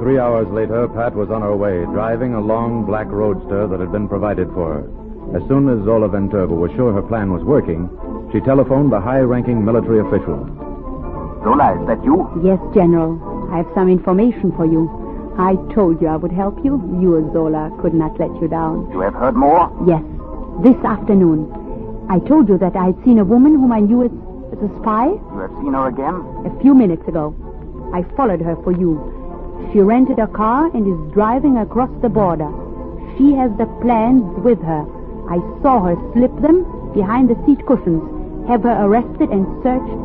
3 hours later, Pat was on her way, driving a long black roadster that had been provided for her. As soon as Zola Venturbo was sure her plan was working, she telephoned the high-ranking military official. Zola, is that you? Yes, General. I have some information for you. I told you I would help you. You, Zola, could not let you down. You have heard more? Yes, this afternoon. I told you that I had seen a woman whom I knew as a spy. You have seen her again? A few minutes ago. I followed her for you. She rented a car and is driving across the border. She has the plans with her. I saw her slip them behind the seat cushions, have her arrested and searched